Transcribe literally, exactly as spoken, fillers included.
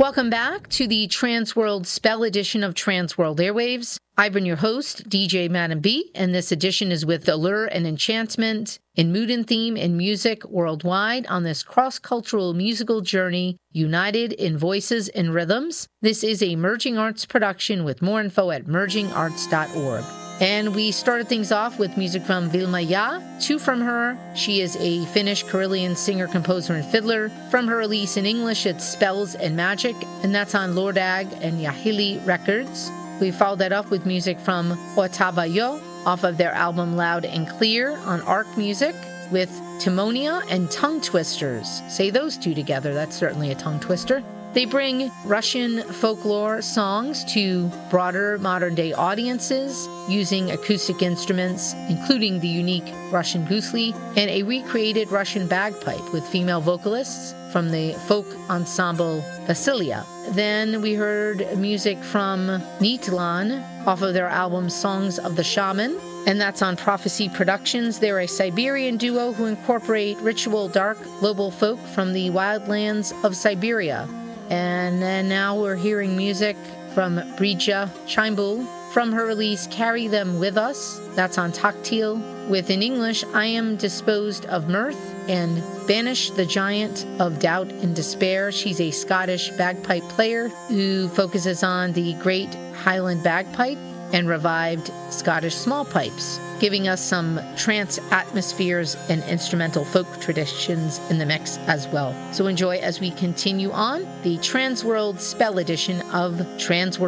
Welcome back to the Transworld Spell edition of Transworld Airwaves. I've been your host, D J Madam B, and this edition is with allure and enchantment in mood and theme and music worldwide on this cross-cultural musical journey, united in voices and rhythms. This is a Merging Arts production with more info at merging arts dot org. And we started things off with music from Vilma Ja, two from her. She is a Finnish Karelian singer, composer, and fiddler. From her release in English, it's Spells and Magic, and that's on Lordag and Yahili Records. We followed that up with music from Ottava Yo off of their album Loud and Clear on Arc Music, with Timonia and Tongue Twisters. Say those two together, that's certainly a tongue twister. They bring Russian folklore songs to broader modern-day audiences using acoustic instruments, including the unique Russian gusli, and a recreated Russian bagpipe with female vocalists from the folk ensemble Vasilia. Then we heard music from Nitlan off of their album Songs of the Shaman, and that's on Prophecy Productions. They're a Siberian duo who incorporate ritual dark global folk from the wildlands of Siberia. And then now we're hearing music from Brija Chaimbul from her release Carry Them With Us. That's on Taktil, with in English I Am Disposed of Mirth and Banish the Giant of Doubt and Despair. She's a Scottish bagpipe player who focuses on the great Highland bagpipe and revived Scottish small pipes, giving us some trance atmospheres and instrumental folk traditions in the mix as well. So enjoy as we continue on the Transworld Spell edition of Transworld